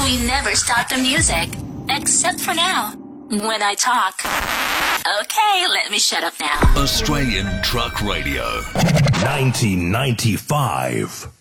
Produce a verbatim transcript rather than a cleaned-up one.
We never stop the music. Except for now. When I talk. Okay, let me shut up now. Australian Truck Radio. nineteen ninety-five.